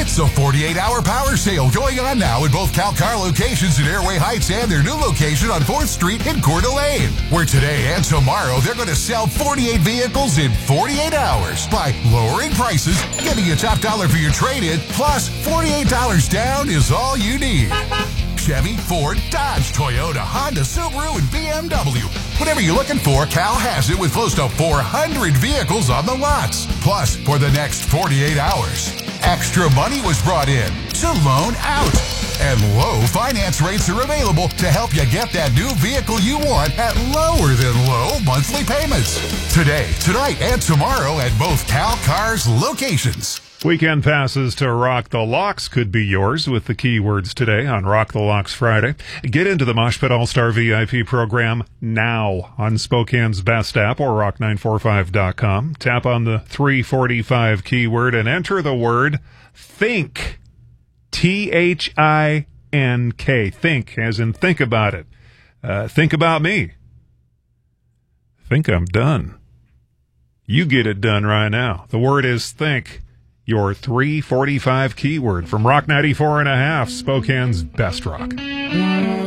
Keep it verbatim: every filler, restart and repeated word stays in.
It's the forty-eight hour power sale going on now in both Cal Car locations in Airway Heights and their new location on fourth Street in Coeur d'Alene, where today and tomorrow they're going to sell forty-eight vehicles in forty-eight hours by lowering prices, getting a top dollar for your trade-in, plus forty-eight dollars down is all you need. Chevy, Ford, Dodge, Toyota, Honda, Subaru, and B M W. Whatever you're looking for, Cal has it with close to four hundred vehicles on the lots. Plus, for the next forty-eight hours, extra money was brought in to loan out. And low finance rates are available to help you get that new vehicle you want at lower than low monthly payments. Today, tonight, and tomorrow at both Cal Cars locations. Weekend passes to Rock the Locks could be yours with the keywords today on Rock the Locks Friday. Get into the Mosh Pit All-Star V I P program now on Spokane's Best app or rock nine forty-five dot com. Tap on the three forty-five keyword and enter the word THINK. T H I N K. Think, as in think about it. Uh, think about me. Think I'm done. You get it done right now. The word is think. Your three forty-five keyword from Rock ninety-four and a half, Spokane's Best Rock.